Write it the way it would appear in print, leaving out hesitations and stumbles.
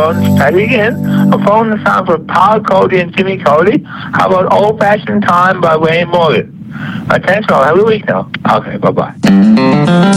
phone. Patty again. A phone that sounds for Paul Cody and Jimmy Cody. How about Old Fashioned Time by Wayne Morgan? Thanks all. Have a good week now. Okay, bye-bye.